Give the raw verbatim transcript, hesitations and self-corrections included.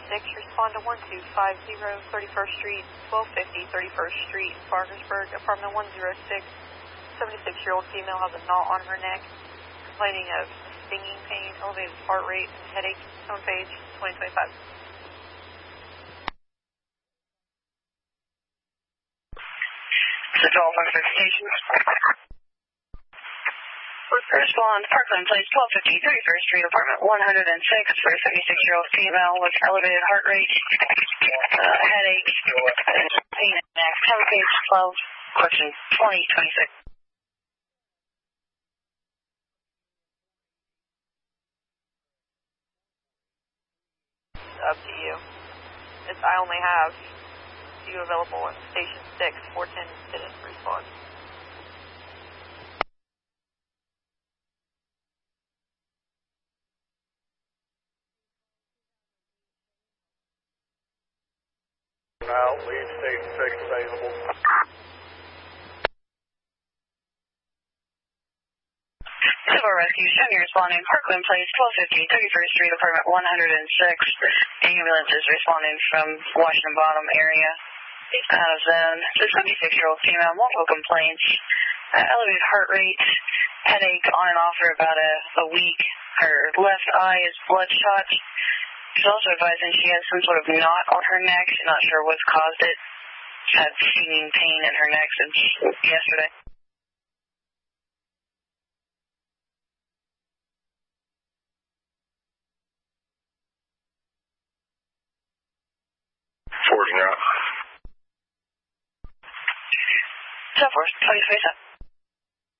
six, respond to one two five zero, thirty-first Street, twelve fifty, thirty-first Street, Parkersburg, apartment one oh six. seventy-six-year-old female has a knot on her neck, complaining of stinging pain, elevated heart rate, and headache. Tone page twenty twenty-five. Central Parkland Station. Respond, Parkland Place, twelve fifty, thirty-first Street, apartment one oh six, for a seventy-six-year-old female with elevated heart rate, uh, headache, pain in the neck. Cover page twelve, question twenty twenty-six. Up to you. It's, I only have you available in station six, four ten didn't respond. Now, lead station six available. Civil Rescue, show me responding. Parkland Place, twelve fifty, thirty-first Street, apartment one oh six. Ambulance is responding from Washington Bottom area. Out of zone. The seventy-six-year-old female, multiple complaints, uh, elevated heart rate, headache on and off for about a, a week. Her left eye is bloodshot. She's also advising she has some sort of knot on her neck. She's not sure what's caused it. She's had stinging pain in her neck since yesterday. Forwarding out. So forth, twenty twenty-seven.